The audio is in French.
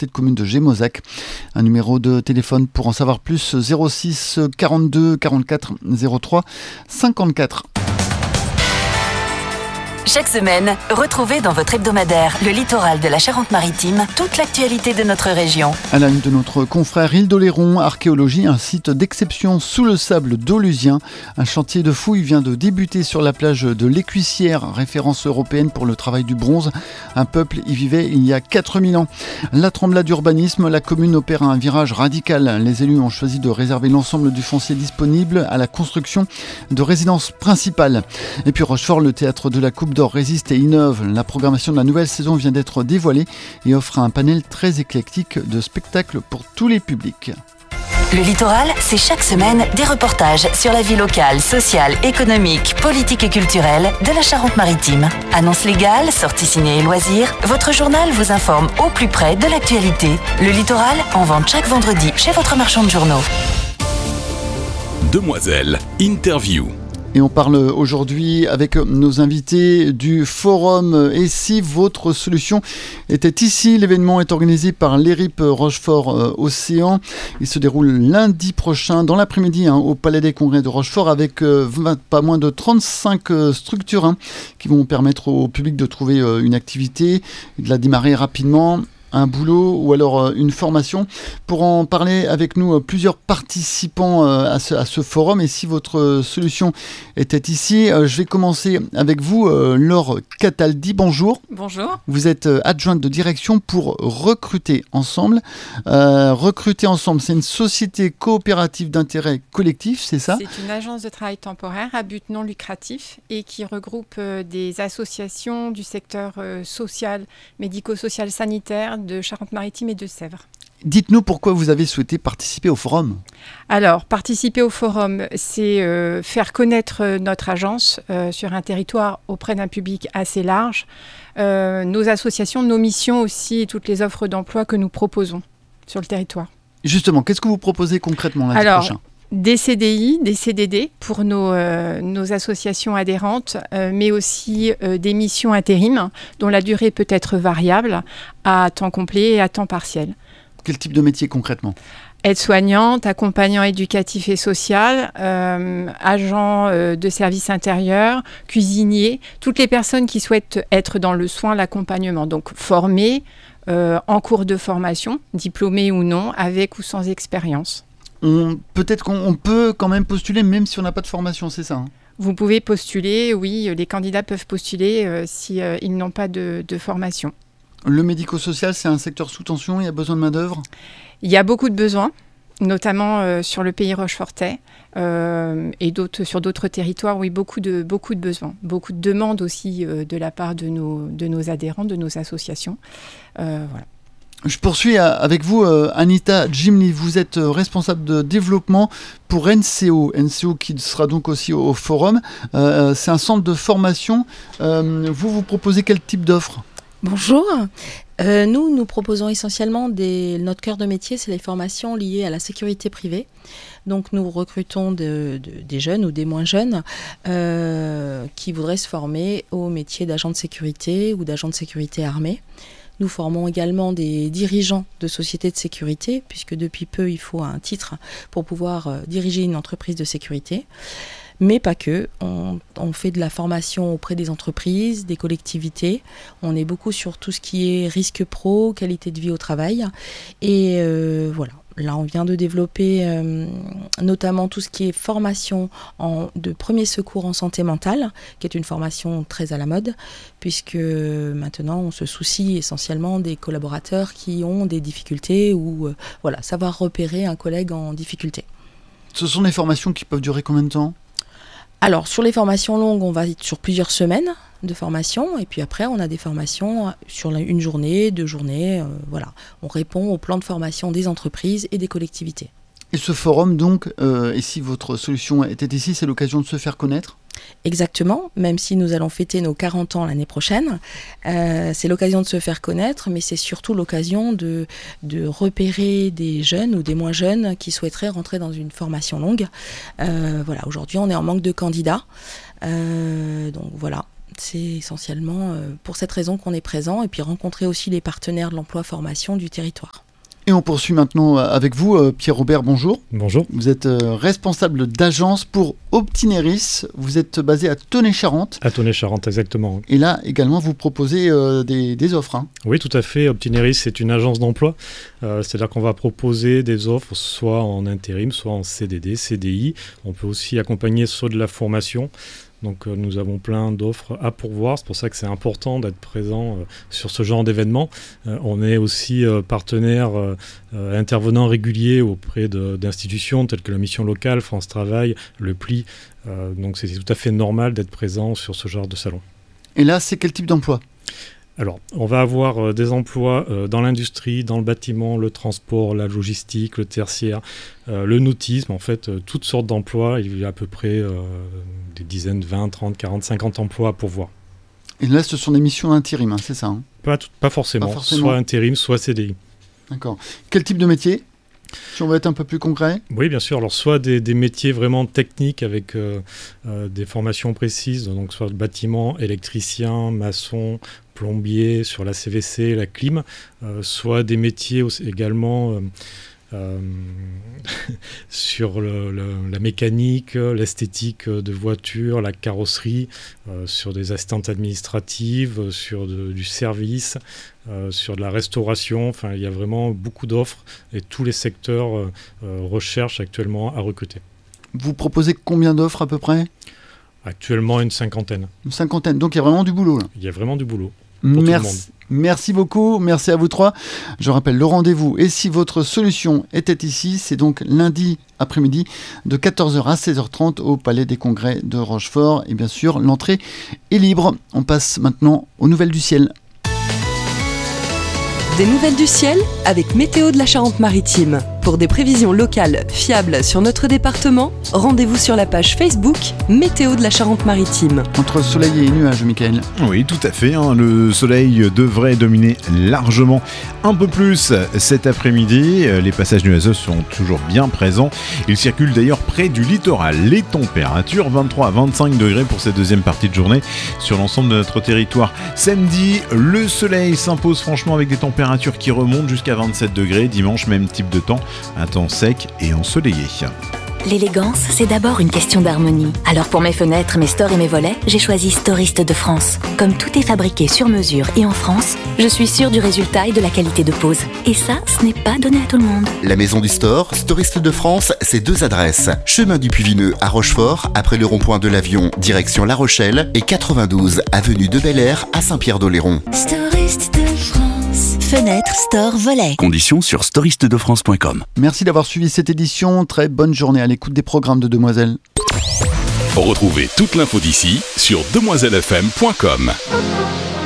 communauté de communes de Gémozac. Un numéro de téléphone pour en savoir plus, 06 42 44 03 54. Chaque semaine, retrouvez dans votre hebdomadaire Le Littoral de la Charente-Maritime toute l'actualité de notre région. À la une de notre confrère Île d'Oléron, archéologie, un site d'exception sous le sable d'Olusien. Un chantier de fouilles vient de débuter sur la plage de l'Écuissière, référence européenne pour le travail du bronze. Un peuple y vivait il y a 4000 ans. La Tremblade d'urbanisme, la commune opère un virage radical. Les élus ont choisi de réserver l'ensemble du foncier disponible à la construction de résidences principales. Et puis Rochefort, le théâtre de la Coupe d'Or résiste et innove. La programmation de la nouvelle saison vient d'être dévoilée et offre un panel très éclectique de spectacles pour tous les publics. Le Littoral, c'est chaque semaine des reportages sur la vie locale, sociale, économique, politique et culturelle de la Charente-Maritime. Annonces légales, sorties ciné et loisirs, votre journal vous informe au plus près de l'actualité. Le Littoral, en vente chaque vendredi chez votre marchand de journaux. Demoiselle, interview. Et on parle aujourd'hui avec nos invités du forum. Et si votre solution était ici, l'événement est organisé par l'ERIP Rochefort Océan. Il se déroule lundi prochain dans l'après-midi au Palais des Congrès de Rochefort avec pas moins de 35 structures qui vont permettre au public de trouver une activité, de la démarrer rapidement. Un boulot ou alors une formation. Pour en parler avec nous, plusieurs participants à ce forum. Et si votre solution était ici, je vais commencer avec vous, Laure Cataldi. Bonjour. Bonjour. Vous êtes adjointe de direction pour Recruter Ensemble. Recruter Ensemble, c'est une société coopérative d'intérêt collectif, c'est ça ? C'est une agence de travail temporaire à but non lucratif et qui regroupe des associations du secteur social, médico-social, sanitaire, de Charente-Maritime et de Sèvres. Dites-nous pourquoi vous avez souhaité participer au forum. Alors, participer au forum, c'est faire connaître notre agence sur un territoire auprès d'un public assez large, nos associations, nos missions aussi et toutes les offres d'emploi que nous proposons sur le territoire. Justement, qu'est-ce que vous proposez concrètement lundi prochain ? Des CDI, des CDD pour nos associations adhérentes, mais aussi des missions intérim dont la durée peut être variable à temps complet et à temps partiel. Quel type de métier concrètement ? Aide-soignante, accompagnant éducatif et social, agent de service intérieur, cuisinier, toutes les personnes qui souhaitent être dans le soin, l'accompagnement. Donc formées, en cours de formation, diplômées ou non, avec ou sans expérience. Peut-être qu'on peut quand même postuler même si on n'a pas de formation, c'est ça ? Vous pouvez postuler, oui, les candidats peuvent postuler s'ils n'ont pas de formation. Le médico-social, c'est un secteur sous tension, il y a besoin de main-d'œuvre ? Il y a beaucoup de besoins, notamment sur le pays rochefortais et sur d'autres territoires, oui, beaucoup de besoins. Beaucoup de demandes aussi de la part de nos adhérents, de nos associations. Voilà. Je poursuis avec vous, Anita Jimli. Vous êtes responsable de développement pour NCO qui sera donc aussi au forum. C'est un centre de formation. Vous proposez quel type d'offre ? Bonjour. Nous proposons essentiellement notre cœur de métier, c'est les formations liées à la sécurité privée. Donc nous recrutons des jeunes ou des moins jeunes qui voudraient se former au métier d'agent de sécurité ou d'agent de sécurité armé. Nous formons également des dirigeants de sociétés de sécurité, puisque depuis peu, il faut un titre pour pouvoir diriger une entreprise de sécurité. Mais pas que. On fait de la formation auprès des entreprises, des collectivités. On est beaucoup sur tout ce qui est risque pro, qualité de vie au travail. Et voilà. Là, on vient de développer notamment tout ce qui est formation de premier secours en santé mentale, qui est une formation très à la mode, puisque maintenant, on se soucie essentiellement des collaborateurs qui ont des difficultés ou savoir repérer un collègue en difficulté. Ce sont des formations qui peuvent durer combien de temps ? Alors, sur les formations longues, on va être sur plusieurs semaines de formation. Et puis après, on a des formations sur une journée, 2 journées. On répond au plan de formation des entreprises et des collectivités. Et ce forum, donc, et si votre solution était ici, c'est l'occasion de se faire connaître ? Exactement, même si nous allons fêter nos 40 ans l'année prochaine. C'est l'occasion de se faire connaître, mais c'est surtout l'occasion de repérer des jeunes ou des moins jeunes qui souhaiteraient rentrer dans une formation longue. Aujourd'hui, on est en manque de candidats. Donc voilà, C'est essentiellement pour cette raison qu'on est présent et puis rencontrer aussi les partenaires de l'emploi-formation du territoire. Et on poursuit maintenant avec vous, Pierre-Robert, bonjour. Bonjour. Vous êtes responsable d'agence pour Optineris. Vous êtes basé à Tonnay-Charente. À Tonnay-Charente, exactement. Et là, également, vous proposez des offres. Hein. Oui, tout à fait. Optineris, c'est une agence d'emploi. C'est-à-dire qu'on va proposer des offres soit en intérim, soit en CDD, CDI. On peut aussi accompagner soit de la formation. Donc nous avons plein d'offres à pourvoir, c'est pour ça que c'est important d'être présent sur ce genre d'événement. On est aussi partenaire intervenant régulier auprès d'institutions telles que la Mission Locale, France Travail, le PLI. Donc c'est tout à fait normal d'être présent sur ce genre de salon. Et là, c'est quel type d'emploi ? Alors, on va avoir des emplois dans l'industrie, dans le bâtiment, le transport, la logistique, le tertiaire, le nautisme, en fait, toutes sortes d'emplois. Il y a à peu près des dizaines, 20, 30, 40, 50 emplois à pourvoir. Et là, ce sont des missions d'intérim, hein, c'est ça hein ? Pas forcément, soit intérim, soit CDI. D'accord. Quel type de métier ? Si on va être un peu plus concret ? Oui, bien sûr. Alors, soit des métiers vraiment techniques avec des formations précises, donc soit le bâtiment, électricien, maçon, plombier, sur la CVC, la clim, soit des métiers également sur la mécanique, l'esthétique de voitures, la carrosserie, sur des assistantes administratives, sur du service, sur de la restauration. Enfin, il y a vraiment beaucoup d'offres et tous les secteurs recherchent actuellement à recruter. Vous proposez combien d'offres à peu près ? Actuellement, une cinquantaine. Une cinquantaine, donc il y a vraiment du boulot là. Il y a vraiment du boulot. Merci beaucoup, merci à vous trois. Je rappelle le rendez-vous et si votre solution était ici, c'est donc lundi après-midi de 14h à 16h30 au Palais des Congrès de Rochefort. Et bien sûr, l'entrée est libre. On passe maintenant aux nouvelles du ciel. Des nouvelles du ciel avec Météo de la Charente-Maritime. Pour des prévisions locales fiables sur notre département, rendez-vous sur la page Facebook Météo de la Charente-Maritime. Entre soleil et nuages, Mickaël. Oui, tout à fait. Le soleil devrait dominer largement un peu plus cet après-midi. Les passages nuageux sont toujours bien présents. Ils circulent d'ailleurs près du littoral. Les températures, 23 à 25 degrés pour cette deuxième partie de journée sur l'ensemble de notre territoire. Samedi, le soleil s'impose franchement avec des températures qui remontent jusqu'à 27 degrés. Dimanche, même type de temps. Un temps sec et ensoleillé. L'élégance, c'est d'abord une question d'harmonie. Alors pour mes fenêtres, mes stores et mes volets, j'ai choisi Storiste de France. Comme tout est fabriqué sur mesure et en France, je suis sûre du résultat et de la qualité de pose. Et ça, ce n'est pas donné à tout le monde. La maison du store, Storiste de France, c'est 2 adresses. Chemin du Puy-Vineux à Rochefort, après le rond-point de l'Avion, direction La Rochelle, et 92 avenue de Bel-Air à Saint-Pierre-d'Oléron. Storiste de France. Fenêtre, store, volet. Conditions sur storistedefrance.com. Merci d'avoir suivi cette édition. Très bonne journée à l'écoute des programmes de Demoiselles. Retrouvez toute l'info d'ici sur demoiselefm.com.